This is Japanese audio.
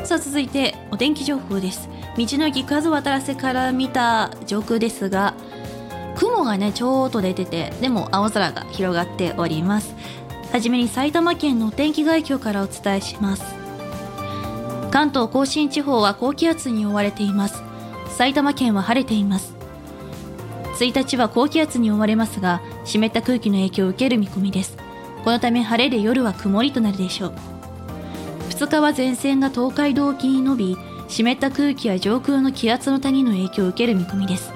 さあ続いてお天気情報です。道の駅数渡らせから見た上空ですが、雲がねちょっと出てて、でも青空が広がっております。はじめに埼玉県のお天気概況からお伝えします。関東甲信地方は高気圧に覆われています。埼玉県は晴れています。1日は高気圧に覆われますが、湿った空気の影響を受ける見込みです。このため晴れで夜は曇りとなるでしょう。2日は前線が東海道沖に伸び、湿った空気や上空の気圧の谷の影響を受ける見込みです。